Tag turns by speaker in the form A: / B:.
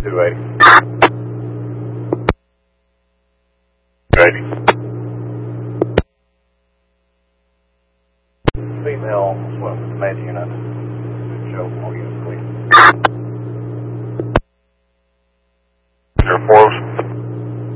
A: 280. Ready. Female swim with the main unit. Show all units, please.